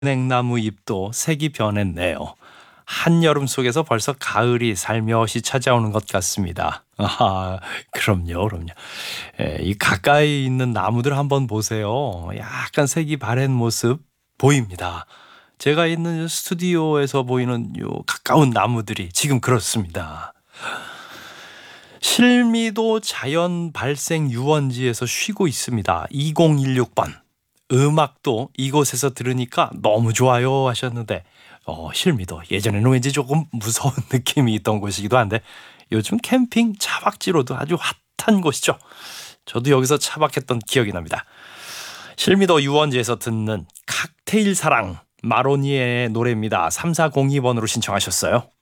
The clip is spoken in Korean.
은행나무 잎도 색이 변했네요. 한여름 속에서 벌써 가을이 살며시 찾아오는 것 같습니다. 아, 그럼요. 이 가까이 있는 나무들 한번 보세요. 약간 색이 바랜 모습 보입니다. 제가 있는 스튜디오에서 보이는 요 가까운 나무들이 지금 그렇습니다. 실미도 자연 발생 유원지에서 쉬고 있습니다. 2016번. 음악도 이곳에서 들으니까 너무 좋아요 하셨는데 실미도 예전에는 왠지 조금 무서운 느낌이 있던 곳이기도 한데 요즘 캠핑 차박지로도 아주 핫한 곳이죠. 저도 여기서 차박했던 기억이 납니다. 실미도 유원지에서 듣는 칵테일 사랑 마로니에의 노래입니다. 3402번으로 신청하셨어요.